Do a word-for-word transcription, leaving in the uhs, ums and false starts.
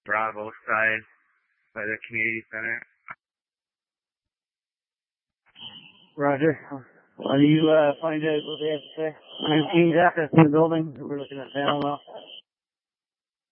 Bravo side by the community center. Roger. Why do you uh, find out what they have to say? I'm Dean Jack in the building. We're looking at panel now.